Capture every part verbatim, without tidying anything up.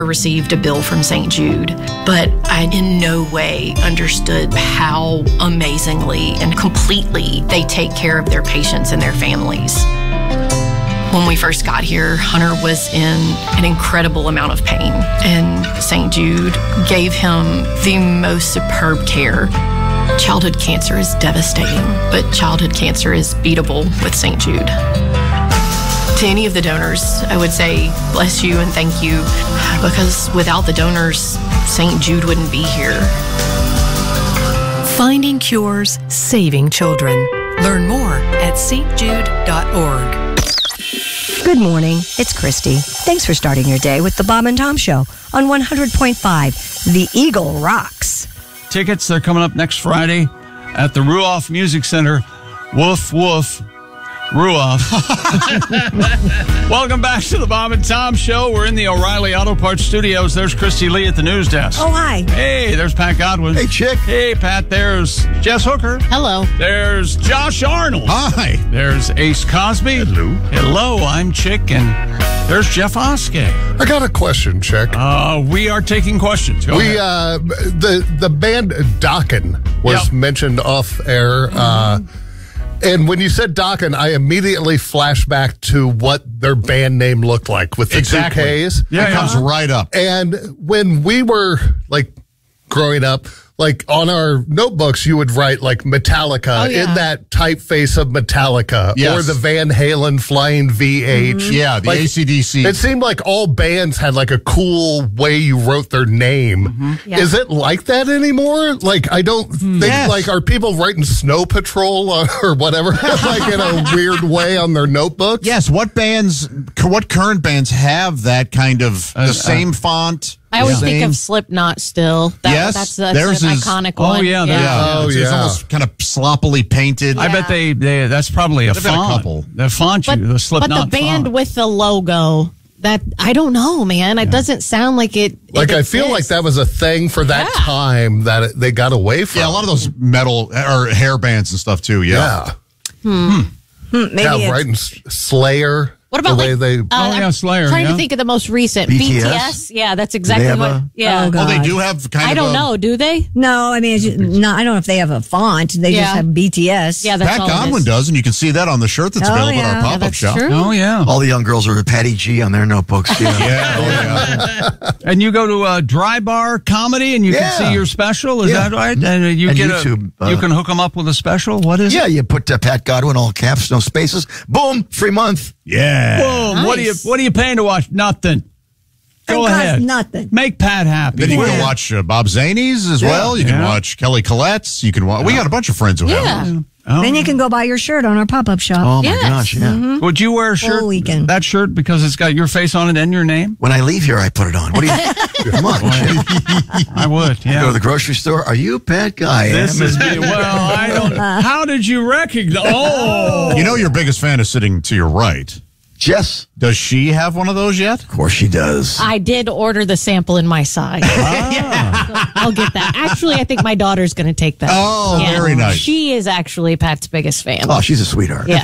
received a bill from Saint Jude, but I in no way understood how amazingly and completely they take care of their patients and their families. When we first got here, Hunter was in an incredible amount of pain, and Saint Jude gave him the most superb care. Childhood cancer is devastating, but childhood cancer is beatable with Saint Jude. To any of the donors, I would say bless you and thank you, because without the donors, Saint Jude wouldn't be here. Finding cures, saving children. Learn more at s t jude dot org. Good morning, it's Christy. Thanks for starting your day with the Bob and Tom Show on one hundred point five, The Eagle Rocks. Tickets, they're coming up next Friday at the Ruoff Music Center. Woof, woof. Ruoff. Welcome back to the Bob and Tom Show. We're in the O'Reilly Auto Parts Studios. There's Christy Lee at the news desk. Oh, hi. Hey, there's Pat Godwin. Hey, Chick. Hey, Pat. There's Jess Hooker. Hello. There's Josh Arnold. Hi. There's Ace Cosby. Hello. Hello, I'm Chick. And there's Jeff Oskey. I got a question, Chick. Uh, we are taking questions. Go we ahead. uh the the band Dokken was Yep. mentioned off air. Uh, and when you said Dokken, I immediately flashed back to what their band name looked like with the Exactly. two Ks. Yeah, it yeah. comes right up. And when we were like growing up, like on our notebooks, you would write like Metallica Oh, yeah. in that typeface of Metallica, Yes. or the Van Halen Flying V H. Yeah, the Like, A C D C. It seemed like all bands had like a cool way you wrote their name. Yeah. Is it like that anymore? Like, I don't think, Yes. like, are people writing Snow Patrol or, or whatever, like in a weird way on their notebooks? Yes, what bands, what current bands have that kind of, Uh, the same font? I always the think same- of Slipknot still. That, Yes, That's, that's theirs an is- iconic Oh, one. yeah, there's- Yeah, Oh, it's, it's yeah. almost kind of sloppily painted. I bet they, they that's probably a They've got a font. couple. The font, But, you, the but Slipknot the band font. with the logo, that I don't know, man. It doesn't sound like it. Like, it I feel like exists. that was a thing for that Yeah. time that it, they got away from. Yeah, a lot of those metal or hair bands and stuff too. Yeah. Yeah. Maybe Yeah, it's- writing S- Slayer. What about the way like, they. uh, Oh, yeah, I'm Slayer, Trying yeah. to think of the most recent B T S? B T S. Yeah, that's exactly have what. a- Yeah. Oh, God. Well, they do have kind I of don't a, know. Do they? No, I mean, it's just, no, I don't know if they have a font. They Yeah. just have B T S. Yeah, that's Pat all it Godwin is. does, and you can see that on the shirt that's Oh, available yeah. at our Yeah, pop-up that's shop. true. Oh, yeah. All the young girls are with Patty G on their notebooks. Yeah. Yeah, oh, yeah. And you go to a dry bar comedy and you Yeah. can see your special. Is Yeah. that right? And you And get YouTube, a, uh, you can hook them up with a special. What is Yeah, it? you put uh, Pat Godwin, all caps, no spaces. Boom, free month. Yeah. Boom. What are you Nice. What are you paying to watch? Nothing. Go It costs ahead. nothing. Make Pat happy. Then you Will can you? watch uh, Bob Zanies as well. You can Yeah. watch Kelly Colette's. You can watch. We got a bunch of friends who Yeah. have it. Oh. Then you can go buy your shirt on our pop-up shop. Oh, my Yes. gosh, yeah. Would you wear a shirt? Full weekend. That shirt because it's got your face on it and your name? When I leave here, I put it on. What do you? Come on. Chip. I would. Go to Yeah. the grocery store. Are you Pat Guy? This is me. Well, I don't. How did you recognize? Oh, You know your biggest fan is sitting to your right. Jess. Does she have one of those yet? Of course she does. I did order the sample in my size. Ah. I'll get that. Actually, I think my daughter's going to take that. Oh, very nice. She is actually Pat's biggest fan. Oh, she's a sweetheart. Yeah.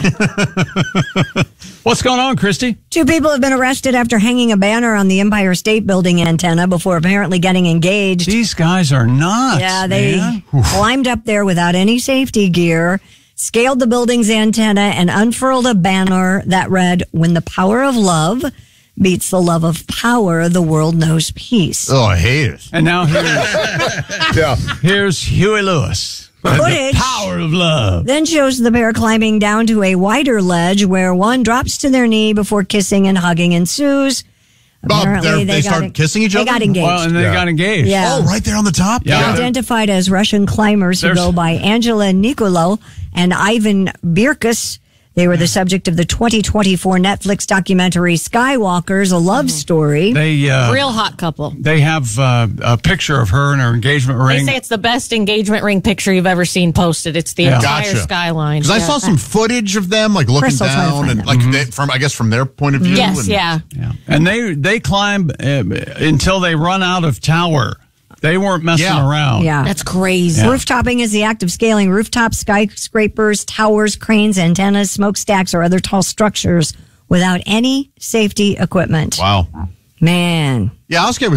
what's going on, Christy? Two people have been arrested after hanging a banner on the Empire State Building antenna before apparently getting engaged. These guys are nuts. Yeah, they man. climbed up there without any safety gear, scaled the building's antenna, and unfurled a banner that read, "When the power of love beats the love of power, the world knows peace." Oh, I hate it. And now here's Yeah. here's Huey Lewis. Footage Power of love. then shows the pair climbing down to a wider ledge where one drops to their knee before kissing and hugging ensues. Bob, they're- they got start en- kissing each They other? got engaged. Well, and they Yeah. got engaged. Yeah. Oh, right there on the top? Yeah. They're identified as Russian climbers who There's- go by Angela Nicolo and Ivan Birkus. They were the subject of the twenty twenty-four Netflix documentary Skywalkers, a love story. They uh, Real hot couple. they have uh, a picture of her in her engagement They ring. say it's the best engagement ring picture you've ever seen posted. It's the Yeah. entire Gotcha. skyline. Because I Yeah. saw some footage of them, like looking Chris will try to down, find and it. like they, from I guess from their point of view. Yes, and, yeah. Yeah. And they they climb uh, until they run out of tower. They weren't messing Yeah. around. Yeah. That's crazy. Rooftoping is the act of scaling rooftops, skyscrapers, towers, cranes, antennas, smokestacks, or other tall structures without any safety equipment. Wow. Man. Yeah, I was okay with